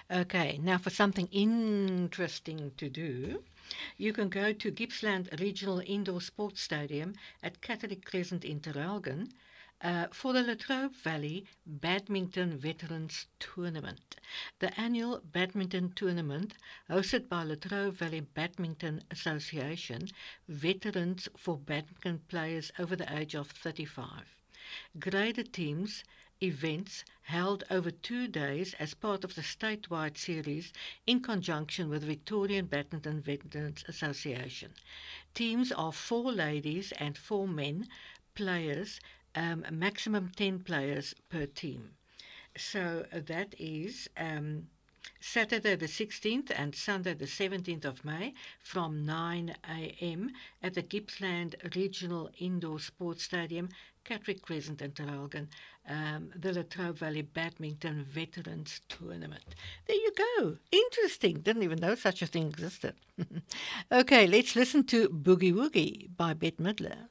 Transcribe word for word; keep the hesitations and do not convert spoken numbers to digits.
Okay, now for something interesting to do, you can go to Gippsland Regional Indoor Sports Stadium at Catholic Crescent in Terrelgan uh, for the Latrobe Valley Badminton Veterans Tournament. The annual badminton tournament, hosted by Latrobe Valley Badminton Association, veterans for badminton players over the age of thirty-five. Graded teams events held over two days as part of the statewide series in conjunction with Victorian Badminton Veterans Association. Teams are four ladies and four men players, um, maximum ten players per team. So uh, that is um, Saturday the sixteenth and Sunday the seventeenth of May from nine a m at the Gippsland Regional Indoor Sports Stadium, Catterick Crescent in Terrelgan, um, the Latrobe Valley Badminton Veterans Tournament. There you go. Interesting. Didn't even know such a thing existed. Okay, let's listen to Boogie Woogie by Bette Midler.